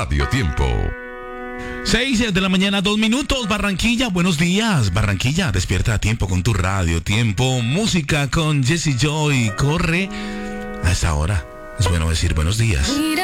Radio Tiempo. 6 de la mañana, 2 minutos. Barranquilla, buenos días. Barranquilla, despierta a tiempo con tu Radio Tiempo. Música con Jesse Joy. Corre a esta hora. Es bueno decir buenos días.